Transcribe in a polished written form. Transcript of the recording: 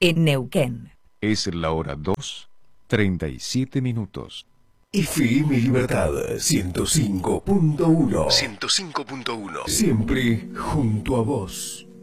en Neuquén. Es la hora 2:37. FM Libertad 105.1. 105.1. Siempre junto a vos.